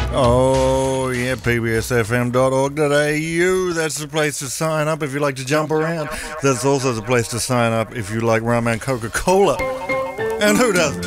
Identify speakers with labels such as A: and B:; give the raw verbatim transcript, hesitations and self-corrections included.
A: Oh, yeah, P B S F M dot org dot A U. That's the place to sign up if you like to jump around. That's also the place to sign up if you like rum and Coca-Cola. And who doesn't?